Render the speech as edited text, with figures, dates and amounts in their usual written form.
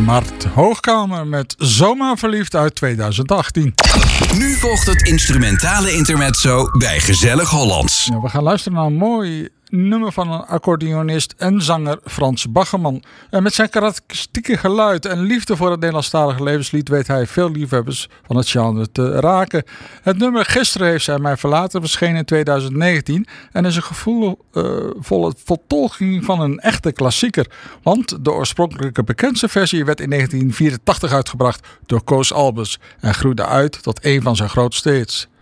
Mart Hoogkamer met Zomaar Verliefd uit 2018. Nu volgt het instrumentale intermezzo bij Gezellig Hollands. Ja, we gaan luisteren naar een mooi nummer van een accordeonist en zanger Frans Baggerman. En met zijn karakteristieke geluid en liefde voor het Nederlandstalige levenslied weet hij veel liefhebbers van het genre te raken. Het nummer Gisteren heeft zij mij verlaten verscheen in 2019 en is een gevoelvolle vertolking van een echte klassieker. Want de oorspronkelijke bekendste versie werd in 1984 uitgebracht door Koos Albers en groeide uit tot een van zijn grootste hits.